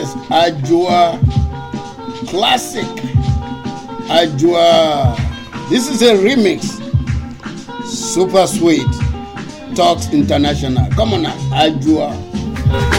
Yes, Ajua classic. Ajua. This is a remix. Super sweet. Talks International. Come on now, Ajua.